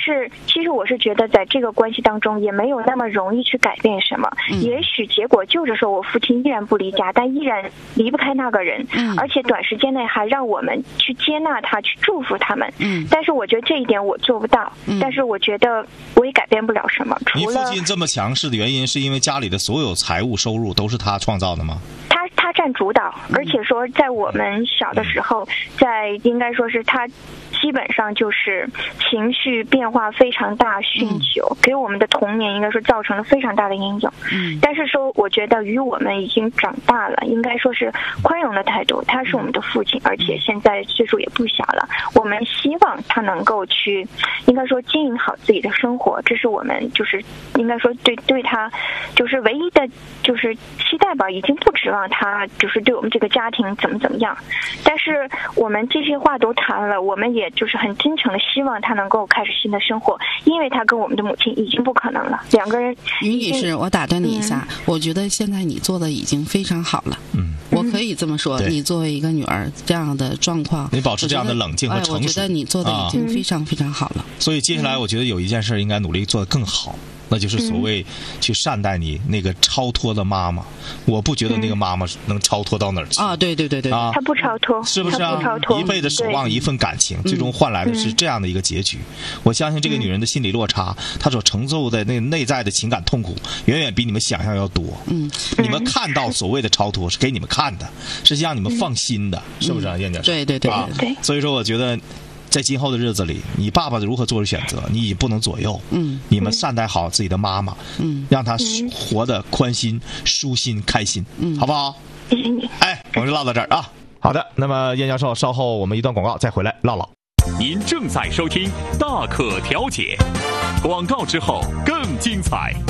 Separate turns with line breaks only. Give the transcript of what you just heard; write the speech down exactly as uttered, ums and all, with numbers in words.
是其实我是觉得在这个关系当中也没有那么容易去改变什么，
嗯、
也许结果就是说我父亲依然不离家，但依然离不开那个人，
嗯、
而且短时间内还让我们去接纳他，去祝福他们。
嗯，
但是我觉得这一点我做不到，
嗯、
但是我觉得我也改变不了什么。除了
你父亲这么强势的原因，是因为家里的所有财务收入都是他创造的吗？
他他占主导，而且说在我们小的时候，在应该说是他基本上就是情绪变化非常大，酗酒、嗯、给我们的童年应该说造成了非常大的阴影。
嗯，
但是说我觉得与我们已经长大了，应该说是宽容的态度。他是我们的父亲，而且现在岁数也不小了，我们希望他能够去应该说经营好自己的生活，这是我们就是应该说对对他就是唯一的就是期待吧，已经不指望他就是对我们这个家庭怎么怎么样。但是我们这些话都谈了，我们也就是很真诚的希望他能够开始新的生活，因为他跟我们的母亲已经不可能了，两个人。
于女士，我打断你一下、嗯、我觉得现在你做的已经非常好了。嗯，我可以这么说，你作为一个女儿这样的状况，
你保持这样的冷静和成熟、
哎、我觉得你做的已经非常非常好了、
啊、所以接下来我觉得有一件事应该努力做得更好、嗯，那就是所谓去善待你那个超脱的妈妈。我不觉得那个妈妈能超脱到哪儿去
啊！对对对对
啊，
她不超脱，
是不是啊？一辈子守望一份感情，最终换来的是这样的一个结局。我相信这个女人的心理落差，她所承受的那个内在的情感痛苦，远远比你们想象要多。嗯，你们看到所谓的超脱是给你们看的，是让你们放心的，嗯、是不是啊，燕姐？
对对对对对。
所以说，我觉得。在今后的日子里，你爸爸如何做出选择，你已不能左右。嗯，你们善待好自己的妈妈，嗯，让她活得宽心、舒心、开心，嗯，好不好？哎，我们就唠到这儿啊。好的，那么燕教授，稍后我们一段广告再回来唠唠。
您正在收听《大可调解》，广告之后更精彩。